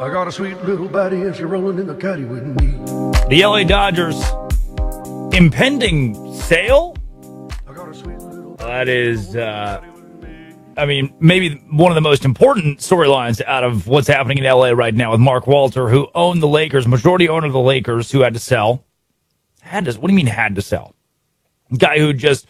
I got a sweet little baddie and she's rolling in the caddy with me. The LA Dodgers impending sale? I got a sweet little That is, maybe one of the most important storylines out of what's happening in LA right now with Mark Walter, who owned the Lakers, majority owner of the Lakers, who had to sell. What do you mean had to sell? Guy who just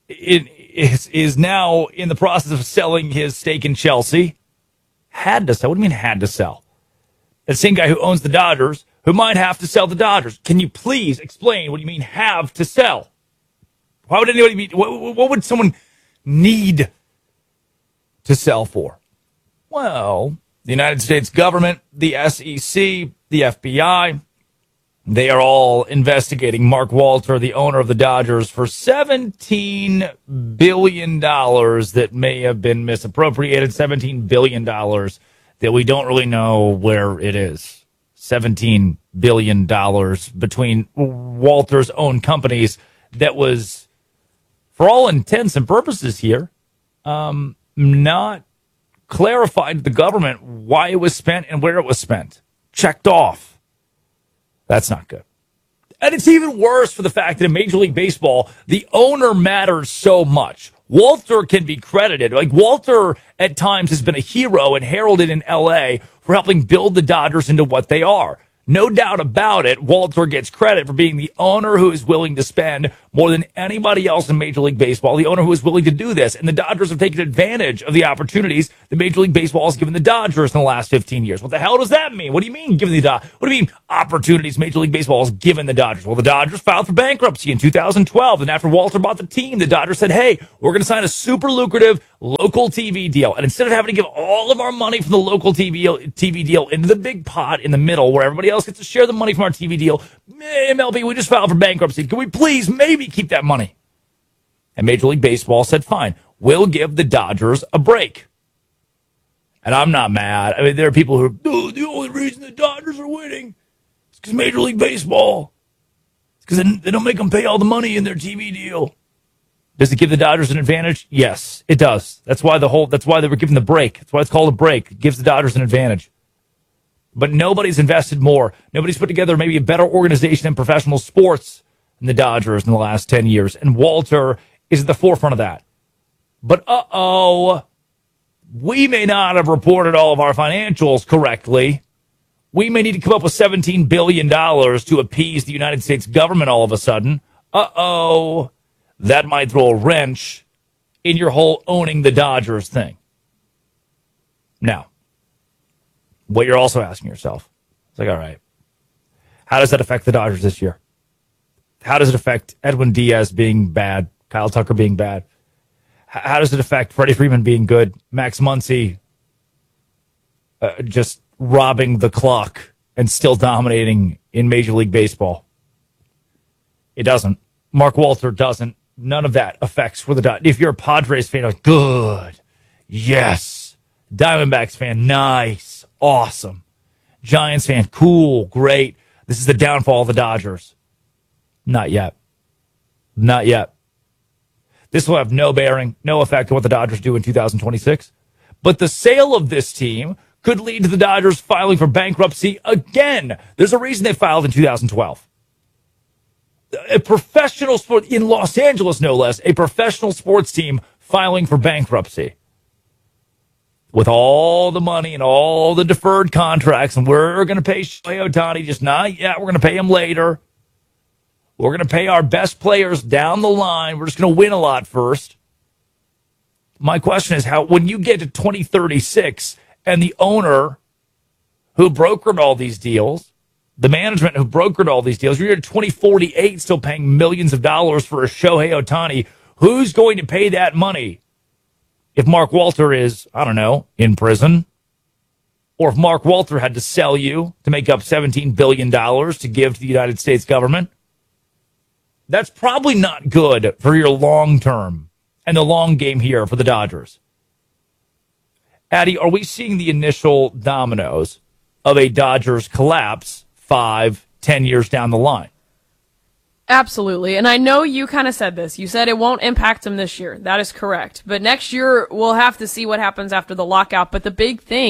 is now in the process of selling his stake in Chelsea. Had to sell. What do you mean had to sell? The same guy who owns the Dodgers, who might have to sell the Dodgers. Can you please explain what you mean have to sell? Why would anybody be, what would someone need to sell for? Well, the United States government, the SEC, the FBI, they are all investigating Mark Walter, the owner of the Dodgers, for $17 billion that may have been misappropriated, $17 billion that we don't really know where it is. $17 billion between Walter's own companies that was, for all intents and purposes here, not clarified to the government why it was spent and where it was spent. Checked off. That's not good. And it's even worse for the fact that in Major League Baseball, the owner matters so much. Walter can be credited. Like, Walter at times has been a hero and heralded in LA for helping build the Dodgers into what they are. No doubt about it, Walter gets credit for being the owner who is willing to spend more than anybody else in Major League Baseball, the owner who is willing to do this. And the Dodgers have taken advantage of the opportunities that Major League Baseball has given the Dodgers in the last 15 years. What the hell does that mean? What do you mean giving the Dodgers? What do you mean opportunities Major League Baseball has given the Dodgers? Well, the Dodgers filed for bankruptcy in 2012. And after Walter bought the team, the Dodgers said, hey, we're going to sign a super lucrative local TV deal. And instead of having to give all of our money from the local TV deal into the big pot in the middle where everybody else gets to share the money from our TV deal, MLB, we just filed for bankruptcy. Can we please maybe keep that money? And Major League Baseball said, fine, we'll give the Dodgers a break. And I'm not mad. I mean, there are people who are, oh, the only reason the Dodgers are winning is because Major League Baseball. It's because they don't make them pay all the money in their TV deal. Does it give the Dodgers an advantage? Yes, it does. That's why they were given the break. That's why it's called a break. It gives the Dodgers an advantage. But nobody's invested more. Nobody's put together maybe a better organization in professional sports than the Dodgers in the last 10 years. And Walter is at the forefront of that. But we may not have reported all of our financials correctly. We may need to come up with $17 billion to appease the United States government all of a sudden. That might throw a wrench in your whole owning the Dodgers thing. Now, what you're also asking yourself, it's like, all right, how does that affect the Dodgers this year? How does it affect Edwin Diaz being bad, Kyle Tucker being bad? How does it affect Freddie Freeman being good, Max Muncy just robbing the clock and still dominating in Major League Baseball? It doesn't. Mark Walter doesn't. None of that affects for the Dodgers. If you're a Padres fan, like, good, yes. Diamondbacks fan, nice, awesome. Giants fan, cool, great. This is the downfall of the Dodgers. Not yet. Not yet. This will have no bearing, no effect on what the Dodgers do in 2026. But the sale of this team could lead to the Dodgers filing for bankruptcy again. There's a reason they filed in 2012. A professional sport in Los Angeles, no less, a professional sports team filing for bankruptcy with all the money and all the deferred contracts. And we're going to pay Shohei Ohtani, just not yet. We're going to pay him later. We're going to pay our best players down the line. We're just going to win a lot first. My question is, how, when you get to 2036 and the owner who brokered all these deals, the management who brokered all these deals, you're at 2048 still paying millions of dollars for a Shohei Ohtani. Who's going to pay that money? If Mark Walter is, I don't know, in prison, or if Mark Walter had to sell you to make up $17 billion to give to the United States government, that's probably not good for your long term and the long game here for the Dodgers. Addie, are we seeing the initial dominoes of a Dodgers collapse 5-10 years down the line? Absolutely. And I know you kind of said this. You said it won't impact them this year. That is correct. But next year, we'll have to see what happens after the lockout. But the big thing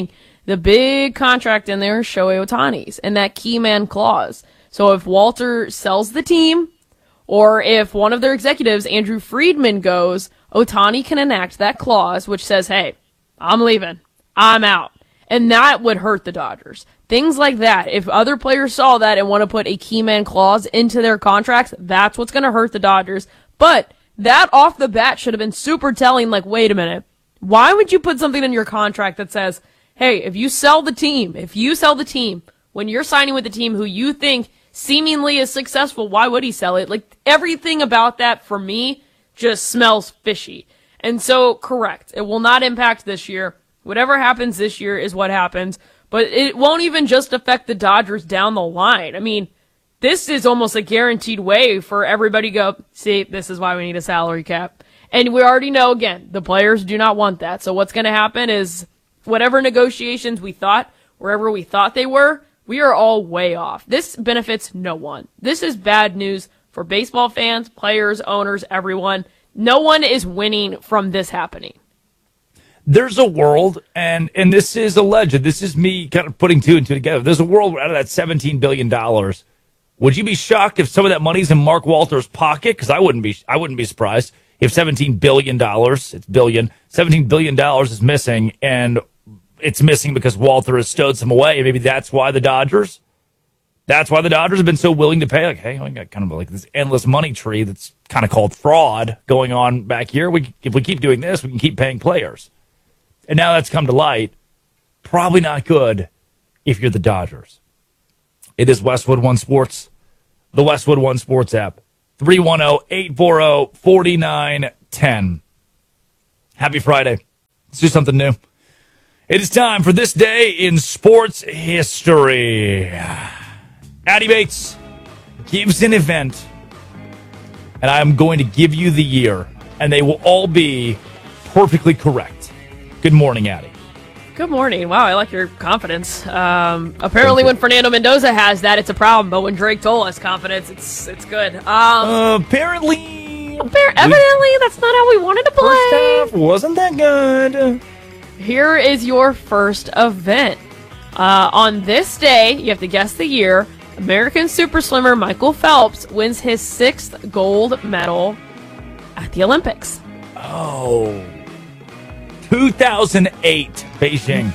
The big contract in there is Shohei Ohtani's and that key man clause. So if Walter sells the team, or if one of their executives, Andrew Friedman, goes, Ohtani can enact that clause which says, hey, I'm leaving. I'm out. And that would hurt the Dodgers. Things like that. If other players saw that and want to put a key man clause into their contracts, that's what's going to hurt the Dodgers. But that off the bat should have been super telling, like, wait a minute. Why would you put something in your contract that says, hey, if you sell the team, when you're signing with a team who you think seemingly is successful, why would he sell it? Like, everything about that, for me, just smells fishy. And so, correct, it will not impact this year. Whatever happens this year is what happens. But it won't even just affect the Dodgers down the line. I mean, this is almost a guaranteed way for everybody to go, see, this is why we need a salary cap. And we already know, again, the players do not want that. So what's going to happen is whatever negotiations we thought, wherever we thought they were, we are all way off. This benefits no one. This is bad news for baseball fans, players, owners, everyone. No one is winning from this happening. There's a world, and this is alleged. This is me kind of putting two and two together. There's a world where out of that $17 billion, would you be shocked if some of that money's in Mark Walter's pocket? Because I wouldn't be surprised if $17 billion, it's billion, $17 billion is missing, and it's missing because Walter has stowed some away. And maybe that's why the Dodgers have been so willing to pay. Like, hey, we got kind of like this endless money tree that's kind of called fraud going on back here. If we keep doing this, we can keep paying players. And now that's come to light. Probably not good if you're the Dodgers. It is Westwood One Sports, the Westwood One Sports app. 310-840-4910. Happy Friday. Let's do something new. It is time for this day in sports history. Addy Bates gives an event, and I'm going to give you the year, and they will all be perfectly correct. Good morning, Addy. Good morning. Wow, I like your confidence. Apparently when Fernando Mendoza has that, it's a problem, but when Drake Toll has confidence, it's good. Apparently, that's not how we wanted to play. First half wasn't that good. Here is your first event. On this day, you have to guess the year, American super swimmer Michael Phelps wins his 6th gold medal at the Olympics. Oh, 2008 Beijing.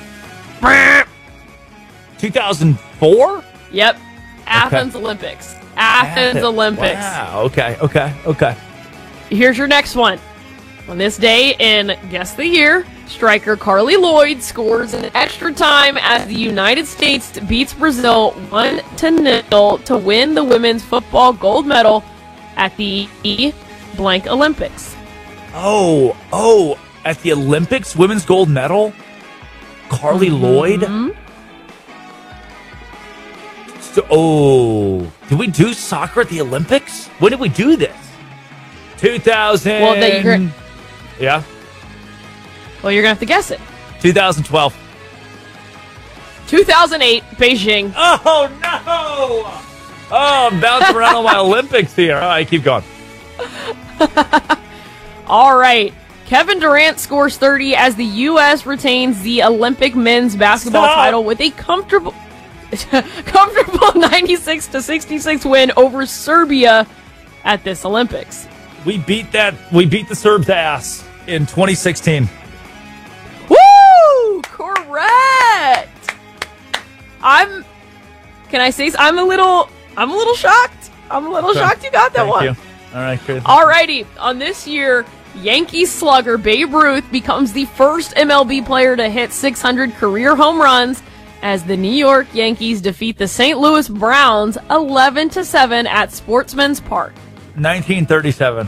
2004? Yep. Athens Olympics. Athens Olympics. Wow. Okay. Here's your next one. On this day in Guess the Year, striker Carly Lloyd scores an extra time as the United States beats Brazil 1-0 to win the women's football gold medal at the blank Olympics. Oh, at the Olympics, women's gold medal? Carly Lloyd? So, did we do soccer at the Olympics? When did we do this? 2000. Well, yeah. Well, you're going to have to guess it. 2012. 2008, Beijing. Oh, no! Oh, I'm bouncing around on my Olympics here. All right, keep going. All right. Kevin Durant scores 30 as the U.S. retains the Olympic men's basketball title with a comfortable 96-66 win over Serbia at this Olympics. We beat the Serbs' ass in 2016. Woo! Correct. I'm a little shocked. I'm a little shocked you got that Thank one. You. All right, good. Alrighty. On this year, Yankees slugger Babe Ruth becomes the first MLB player to hit 600 career home runs as the New York Yankees defeat the St. Louis Browns 11-7 at Sportsman's Park. 1937.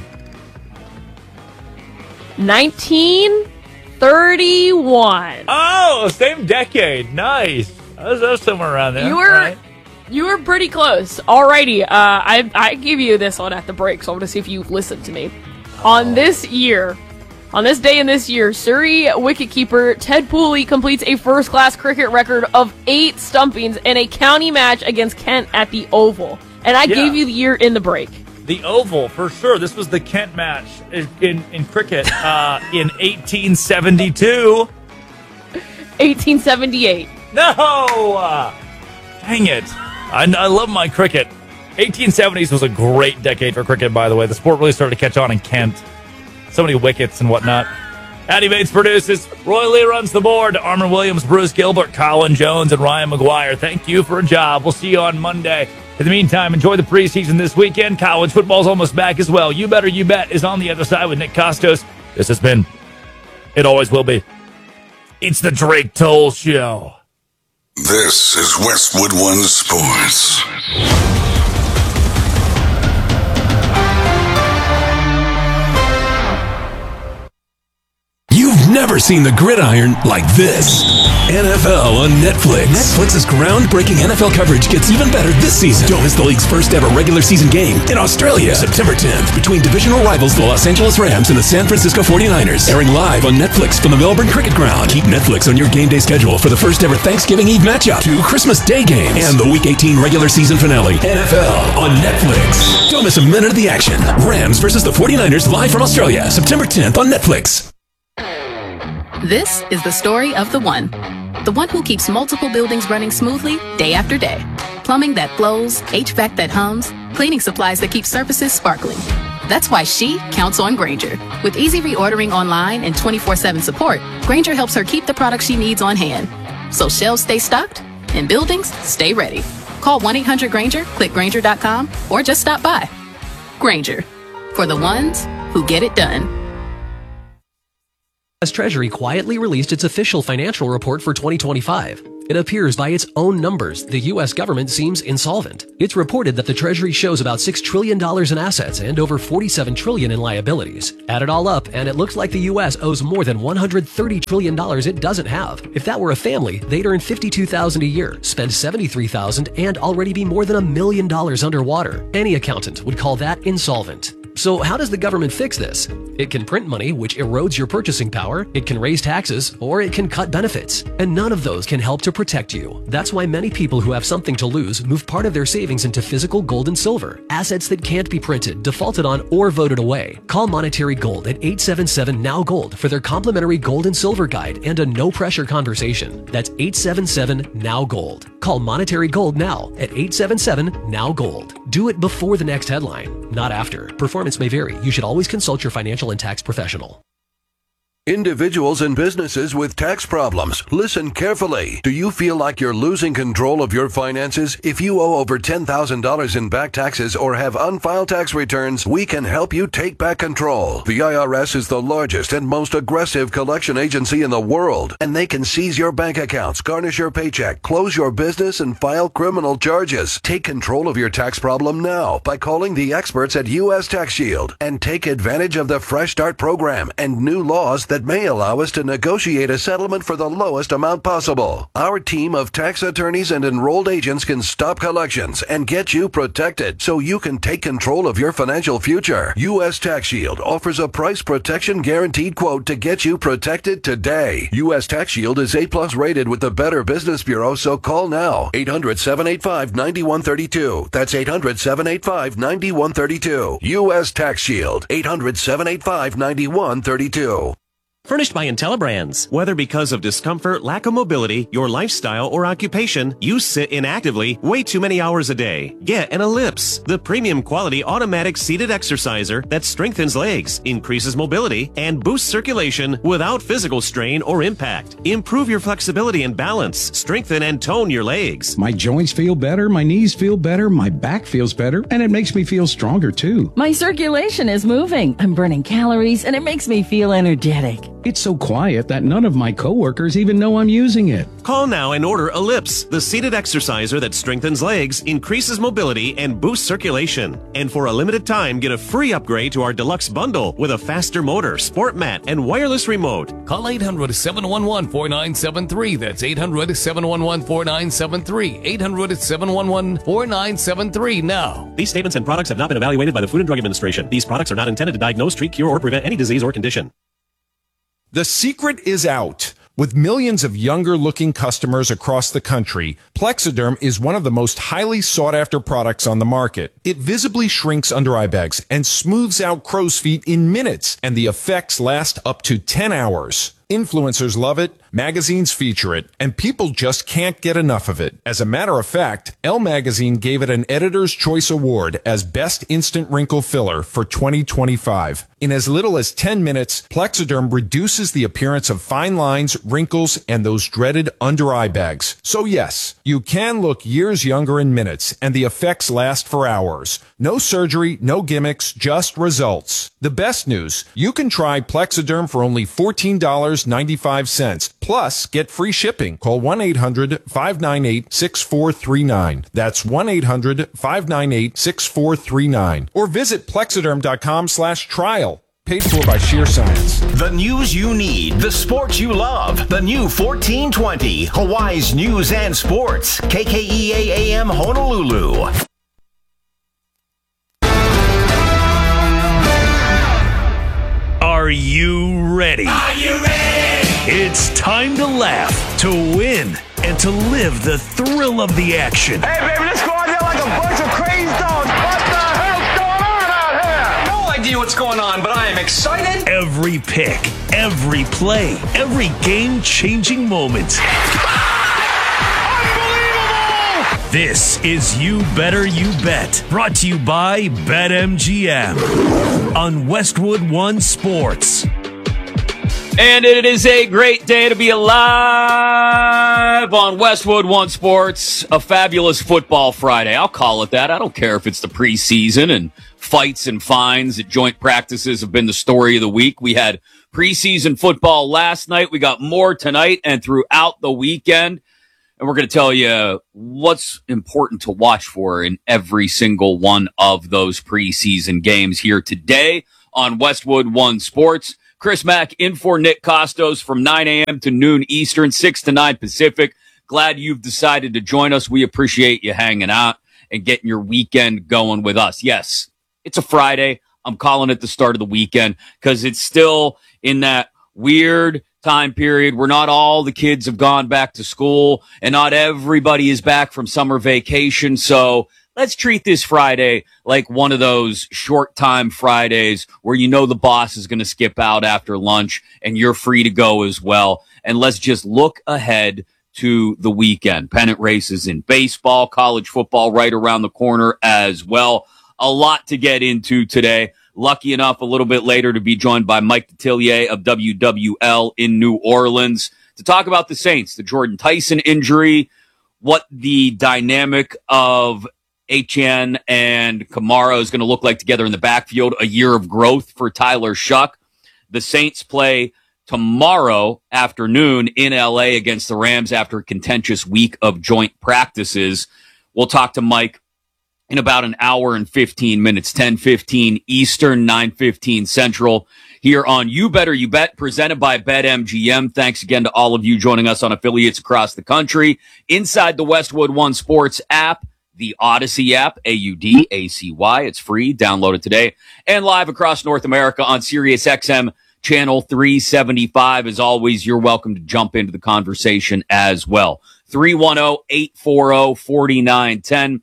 1931. Oh, same decade. Nice. I was somewhere around there. You were pretty close. Alrighty, I give you this one at the break, so I'm going to see if you listen to me. On this day in this year, Surrey wicketkeeper Ted Pooley completes a first-class cricket record of 8 stumpings in a county match against Kent at the Oval. And I gave you the year in the break. The Oval, for sure. This was the Kent match in cricket in 1872. 1878. No! Dang it. I love my cricket. 1870s was a great decade for cricket, by the way. The sport really started to catch on in Kent. So many wickets and whatnot. Addy Bates produces. Roy Lee runs the board. Armin Williams, Bruce Gilbert, Colin Jones, and Ryan McGuire. Thank you for a job. We'll see you on Monday. In the meantime, enjoy the preseason this weekend. College football's almost back as well. You Better You Bet is on the other side with Nick Costos. This has been, it always will be, it's the Drake Toll Show. This is Westwood One Sports. You've never seen the gridiron like this. NFL on Netflix. Netflix's groundbreaking NFL coverage gets even better this season. Don't miss the league's first ever regular season game in Australia, September 10th, between divisional rivals the Los Angeles Rams and the San Francisco 49ers. Airing live on Netflix from the Melbourne Cricket Ground. Keep Netflix on your game day schedule for the first ever Thanksgiving Eve matchup, 2 Christmas Day games, and the Week 18 regular season finale. NFL on Netflix. Don't miss a minute of the action. Rams versus the 49ers live from Australia, September 10th on Netflix. This is the story of the one who keeps multiple buildings running smoothly day after day. Plumbing that flows, HVAC that hums, cleaning supplies that keep surfaces sparkling. That's why she counts on Grainger. With easy reordering online and 24/7 support, Grainger helps her keep the products she needs on hand. So shelves stay stocked and buildings stay ready. Call 1-800-GRAINGER, click Grainger.com, or just stop by. Grainger, for the ones who get it done. U.S. Treasury quietly released its official financial report for 2025. It appears by its own numbers, the U.S. government seems insolvent. It's reported that the Treasury shows about $6 trillion in assets and over $47 trillion in liabilities. Add it all up, and it looks like the U.S. owes more than $130 trillion it doesn't have. If that were a family, they'd earn $52,000 a year, spend $73,000, and already be more than $1 million underwater. Any accountant would call that insolvent. So how does the government fix this? It can print money, which erodes your purchasing power, it can raise taxes, or it can cut benefits. And none of those can help to protect you. That's why many people who have something to lose move part of their savings into physical gold and silver, assets that can't be printed, defaulted on, or voted away. Call Monetary Gold at 877-NOW-GOLD for their complimentary gold and silver guide and a no-pressure conversation. That's 877-NOW-GOLD. Call Monetary Gold now at 877-NOW-GOLD. Do it before the next headline, not after. Performance may vary. You should always consult your financial and tax professional. Individuals and businesses with tax problems, listen carefully. Do you feel like you're losing control of your finances? If you owe over $10,000 in back taxes or have unfiled tax returns, we can help you take back control. The IRS is the largest and most aggressive collection agency in the world, and they can seize your bank accounts, garnish your paycheck, close your business, and file criminal charges. Take control of your tax problem now by calling the experts at U.S. Tax Shield and take advantage of the Fresh Start program and new laws that may allow us to negotiate a settlement for the lowest amount possible. Our team of tax attorneys and enrolled agents can stop collections and get you protected so you can take control of your financial future. U.S. Tax Shield offers a price protection guaranteed quote to get you protected today. U.S. Tax Shield is A+ rated with the Better Business Bureau, so call now. 800-785-9132. That's 800-785-9132. U.S. Tax Shield. 800-785-9132. Furnished by IntelliBrands. Whether because of discomfort, lack of mobility, your lifestyle, or occupation, you sit inactively way too many hours a day. Get an Ellipse, the premium quality automatic seated exerciser that strengthens legs, increases mobility, and boosts circulation without physical strain or impact. Improve your flexibility and balance, strengthen and tone your legs. My joints feel better, my knees feel better, my back feels better, and it makes me feel stronger too. My circulation is moving, I'm burning calories, and it makes me feel energetic. It's so quiet that none of my coworkers even know I'm using it. Call now and order Ellipse, the seated exerciser that strengthens legs, increases mobility, and boosts circulation. And for a limited time, get a free upgrade to our deluxe bundle with a faster motor, sport mat, and wireless remote. Call 800-711-4973. That's 800-711-4973. 800-711-4973 now. These statements and products have not been evaluated by the Food and Drug Administration. These products are not intended to diagnose, treat, cure, or prevent any disease or condition. The secret is out. With millions of younger-looking customers across the country, Plexiderm is one of the most highly sought-after products on the market. It visibly shrinks under eye bags and smooths out crow's feet in minutes, and the effects last up to 10 hours. Influencers love it. Magazines feature it, and people just can't get enough of it. As a matter of fact, Elle Magazine gave it an Editor's Choice Award as Best Instant Wrinkle Filler for 2025. In as little as 10 minutes, Plexiderm reduces the appearance of fine lines, wrinkles, and those dreaded under-eye bags. So yes, you can look years younger in minutes, and the effects last for hours. No surgery, no gimmicks, just results. The best news, you can try Plexiderm for only $14.95. Plus, get free shipping. Call 1-800-598-6439. That's 1-800-598-6439. Or visit Plexiderm.com/trial. Paid for by Sheer Science. The news you need, the sports you love. The new 1420, Hawaii's news and sports. KKEA AM Honolulu. Are you ready? Are you ready? It's time to laugh, to win, and to live the thrill of the action. Hey, baby, let's go out there like a bunch of crazy dogs. What the hell's going on out here? No idea what's going on, but I am excited. Every pick, every play, every game-changing moment. Unbelievable! This is You Better You Bet, brought to you by BetMGM on Westwood One Sports. And it is a great day to be alive on Westwood One Sports, a fabulous football Friday. I'll call it that. I don't care if it's the preseason and fights and fines at joint practices have been the story of the week. We had preseason football last night. We got more tonight and throughout the weekend. And we're going to tell you what's important to watch for in every single one of those preseason games here today on Westwood One Sports. Chris Mack in for Nick Costos from 9 a.m. to noon Eastern, 6 to 9 Pacific. Glad you've decided to join us. We appreciate you hanging out and getting your weekend going with us. Yes, it's a Friday. I'm calling it the start of the weekend because it's still in that weird time period where not all the kids have gone back to school and not everybody is back from summer vacation. So let's treat this Friday like one of those short time Fridays where you know the boss is going to skip out after lunch and you're free to go as well. And let's just look ahead to the weekend. Pennant races in baseball, college football right around the corner as well. A lot to get into today. Lucky enough a little bit later to be joined by Mike Detillier of WWL in New Orleans to talk about the Saints, the Jordan Tyson injury, what the dynamic of Etienne and Kamara is going to look like together in the backfield, a year of growth for Tyler Shuck. The Saints play tomorrow afternoon in LA against the Rams after a contentious week of joint practices. We'll talk to Mike in about an hour and 15 minutes, 10:15 Eastern, 9:15 Central, here on You Better You Bet, presented by BetMGM. Thanks again to all of you joining us on affiliates across the country, inside the Westwood One Sports app, the Odyssey app, AUDACY. It's free. Download it today. And live across North America on SiriusXM Channel 375. As always, you're welcome to jump into the conversation as well. 310-840-4910.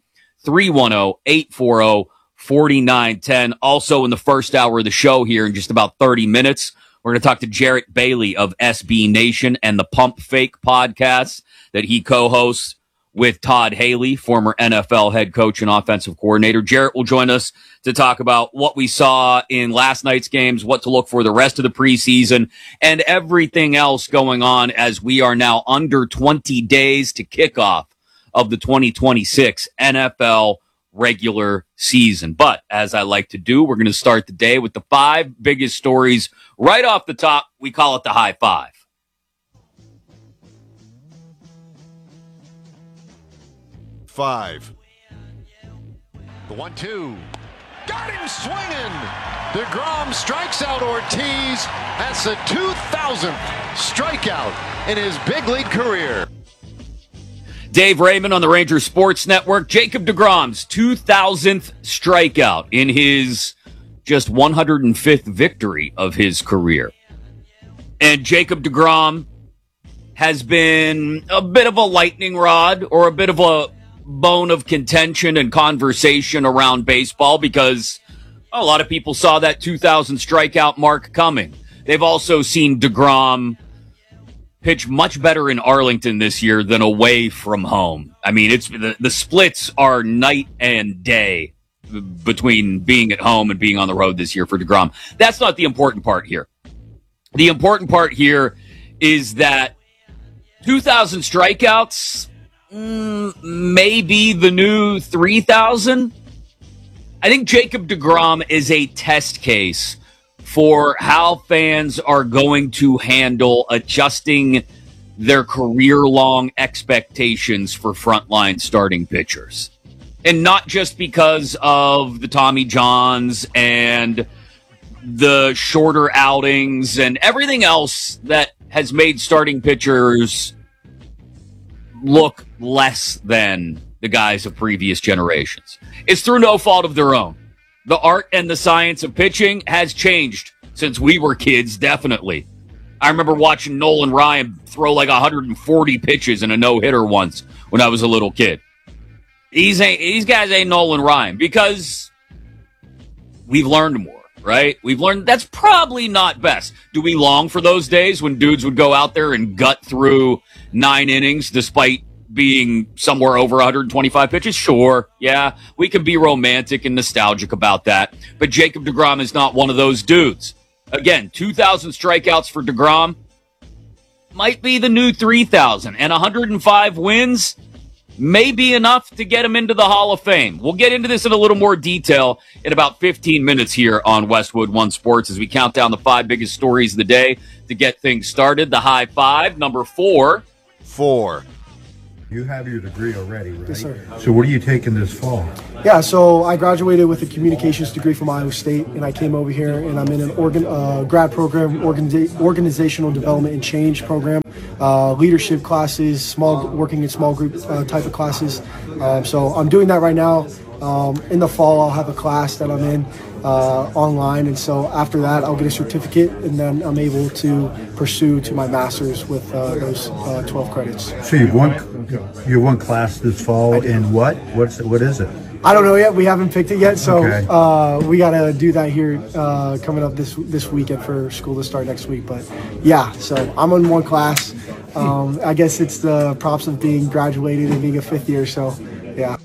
310-840-4910. Also in the first hour of the show here in just about 30 minutes, we're going to talk to Jarrett Bailey of SB Nation and the Pump Fake podcast that he co-hosts with Todd Haley, former NFL head coach and offensive coordinator. Jarrett will join us to talk about what we saw in last night's games, what to look for the rest of the preseason, and everything else going on as we are now under 20 days to kickoff of the 2026 NFL regular season. But as I like to do, we're going to start the day with the 5 biggest stories right off the top. We call it the high 5. Five. The 1-2. Got him swinging. DeGrom strikes out Ortiz. That's the 2,000th strikeout in his big league career. Dave Raymond on the Rangers Sports Network. Jacob deGrom's 2,000th strikeout in his just 105th victory of his career. And Jacob deGrom has been a bit of a lightning rod or a bit of a bone of contention and conversation around baseball because a lot of people saw that 2,000 strikeout mark coming. They've also seen deGrom pitch much better in Arlington this year than away from home. I mean, it's the splits are night and day between being at home and being on the road this year for DeGrom. That's not the important part here. The important part here is that 2,000 strikeouts, maybe the new 3,000. I think Jacob DeGrom is a test case for how fans are going to handle adjusting their career-long expectations for frontline starting pitchers. And not just because of the Tommy Johns and the shorter outings and everything else that has made starting pitchers look less than the guys of previous generations. It's through no fault of their own. The art and the science of pitching has changed since we were kids, definitely. I remember watching Nolan Ryan throw like 140 pitches in a no-hitter once when I was a little kid. These guys ain't Nolan Ryan because we've learned more, right? We've learned that's probably not best. Do we long for those days when dudes would go out there and gut through 9 innings despite being somewhere over 125 pitches? Sure, yeah, we can be romantic and nostalgic about that. But Jacob DeGrom is not one of those dudes. Again, 2,000 strikeouts for DeGrom might be the new 3,000, and 105 wins may be enough to get him into the Hall of Fame. We'll get into this in a little more detail in about 15 minutes here on Westwood One Sports as we count down the 5 biggest stories of the day to get things started. The high 5, number 4. You have your degree already, right? Yes, sir. So what are you taking this fall? Yeah, so I graduated with a communications degree from Iowa State, and I came over here, and I'm in an grad program, organizational development and change program, leadership classes, working in small group type of classes. So I'm doing that right now. In the fall, I'll have a class that I'm in online, and so after that, I'll get a certificate, and then I'm able to pursue to my master's with those 12 credits. So you've won class this fall in what? What is it? I don't know yet. We haven't picked it yet, so Okay. we got to do that here coming up this weekend for school to start next week. But yeah, so I'm in one class. I guess it's the props of being graduated and being a 5th year. So yeah.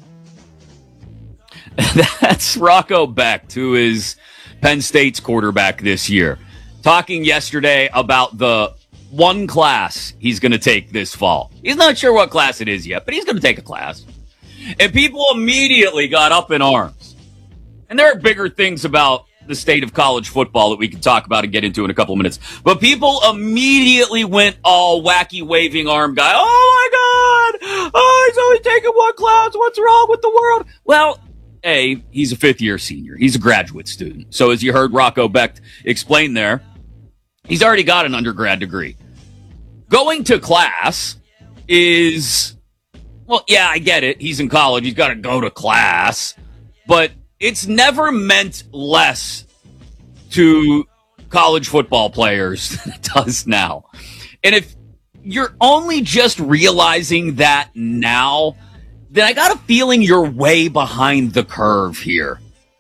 That's Rocco Becht, who is Penn State's quarterback this year, talking yesterday about the one class he's going to take this fall. He's not sure what class it is yet, but he's going to take a class. And people immediately got up in arms. And there are bigger things about the state of college football that we can talk about and get into in a couple of minutes. But people immediately went all wacky waving arm guy. Oh, my God. Oh, he's only taking one class. What's wrong with the world? Well, he's a 5th-year senior. He's a graduate student. So as you heard Rocco Becht explain there, he's already got an undergrad degree. Going to class is, well, yeah, I get it. He's in college. He's got to go to class. But it's never meant less to college football players than it does now. And if you're only just realizing that now, then I got a feeling you're way behind the curve here.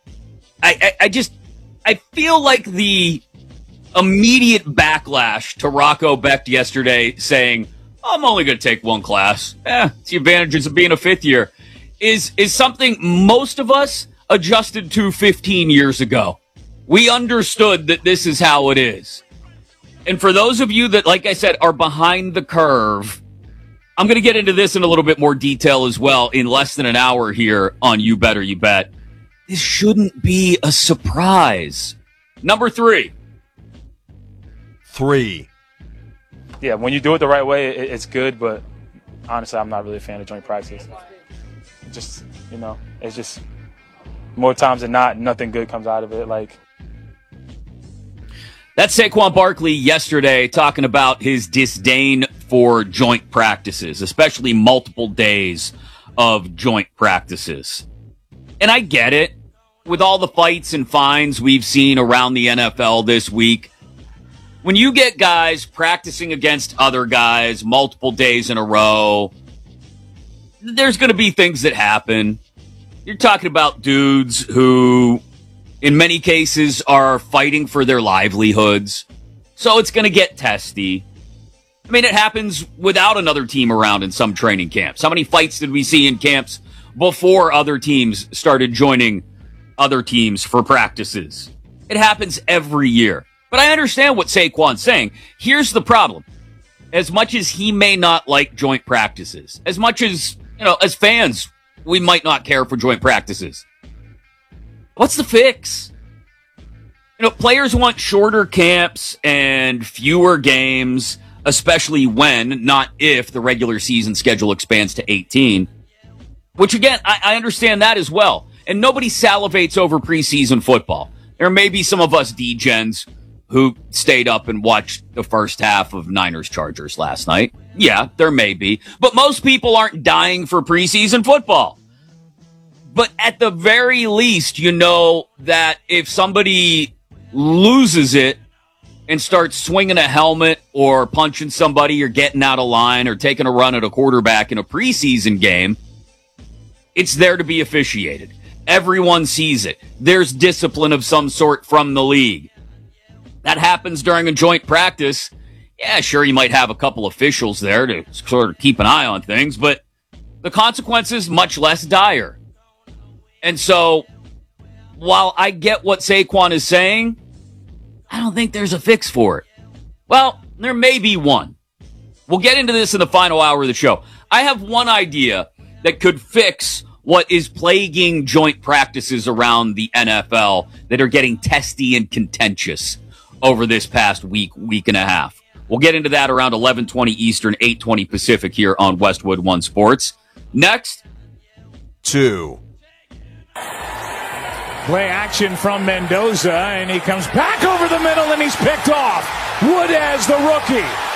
I feel like the immediate backlash to Rocco Becht yesterday saying, I'm only going to take one class. It's the advantages of being a 5th year is something most of us adjusted to 15 years ago. We understood that this is how it is. And for those of you that, like I said, are behind the curve, I'm going to get into this in a little bit more detail as well in less than an hour here on You Better You Bet. This shouldn't be a surprise. Number 3. Yeah, when you do it the right way, it's good, but honestly, I'm not really a fan of joint practice. Just, it's just more times than not, nothing good comes out of it. That's Saquon Barkley yesterday talking about his disdain for joint practices, especially multiple days of joint practices. And I get it. With all the fights and fines we've seen around the NFL this week, when you get guys practicing against other guys multiple days in a row, there's going to be things that happen. You're talking about dudes who, in many cases, are fighting for their livelihoods. So it's going to get testy. I mean, it happens without another team around in some training camps. How many fights did we see in camps before other teams started joining other teams for practices? It happens every year. But I understand what Saquon's saying. Here's the problem. As much as he may not like joint practices, as much as, as fans, we might not care for joint practices. What's the fix? Players want shorter camps and fewer games, especially when, not if, the regular season schedule expands to 18. Which, again, I understand that as well. And nobody salivates over preseason football. There may be some of us degens who stayed up and watched the first half of Niners-Chargers last night. Yeah, there may be. But most people aren't dying for preseason football. But at the very least, you know that if somebody loses it and starts swinging a helmet or punching somebody or getting out of line or taking a run at a quarterback in a preseason game, it's there to be officiated. Everyone sees it. There's discipline of some sort from the league. That happens during a joint practice. Yeah, sure, you might have a couple officials there to sort of keep an eye on things, but the consequences much less dire. And so, while I get what Saquon is saying, I don't think there's a fix for it. Well, there may be one. We'll get into this in the final hour of the show. I have one idea that could fix what is plaguing joint practices around the NFL that are getting testy and contentious over this past week and a half. We'll get into that around 11:20 Eastern, 8:20 Pacific here on Westwood One Sports. Next. 2. Play action from Mendoza, and he comes back over the middle, and he's picked off. Wood as the rookie.